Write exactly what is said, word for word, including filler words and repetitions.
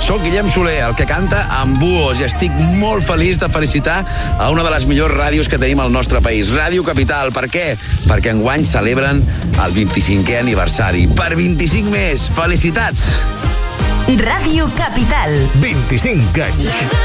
Soc Guillem Soler, el que canta amb Buhos, i estic molt feliç de felicitar a una de les millors ràdios que tenim al nostre país, Ràdio Capital. Per què? Perquè enguany celebren el vint-i-cinquè aniversari. Per vint-i-cinc més, felicitats! Ràdio Capital. vint-i-cinc anys.